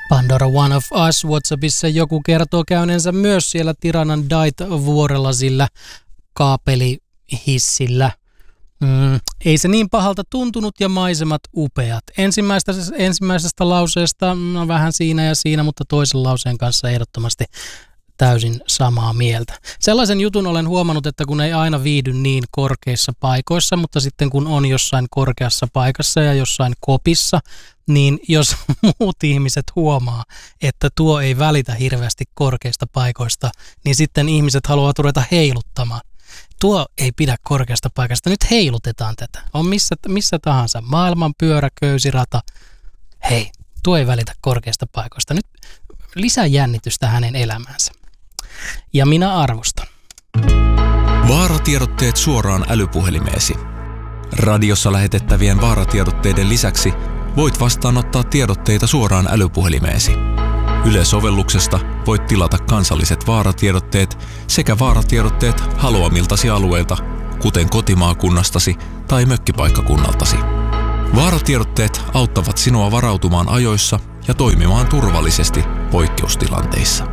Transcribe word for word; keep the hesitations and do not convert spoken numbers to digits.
Pandora One of Us WhatsAppissa joku kertoo käyneensä myös siellä Tiranan Dait-vuorella sillä kaapelihissillä. Mm, ei se niin pahalta tuntunut ja maisemat upeat. Ensimmäisestä, ensimmäisestä lauseesta no vähän siinä ja siinä, mutta toisen lauseen kanssa ehdottomasti täysin samaa mieltä. Sellaisen jutun olen huomannut, että kun ei aina viihdy niin korkeissa paikoissa, mutta sitten kun on jossain korkeassa paikassa ja jossain kopissa, niin jos muut ihmiset huomaa, että tuo ei välitä hirveästi korkeista paikoista, niin sitten ihmiset haluavat ruveta heiluttamaan. Tuo ei pidä korkeasta paikasta, nyt heilutetaan tätä. On missä, missä tahansa, maailman pyörä, köysirata. Hei, tuo ei välitä korkeasta paikoista. Nyt lisää jännitystä hänen elämäänsä. Ja minä arvostan. Vaaratiedotteet suoraan älypuhelimeesi. Radiossa lähetettävien vaaratiedotteiden lisäksi voit vastaanottaa tiedotteita suoraan älypuhelimeesi. Yle-sovelluksesta voit tilata kansalliset vaaratiedotteet sekä vaaratiedotteet haluamiltasi alueilta, kuten kotimaakunnastasi tai mökkipaikkakunnaltasi. Vaaratiedotteet auttavat sinua varautumaan ajoissa ja toimimaan turvallisesti poikkeustilanteissa.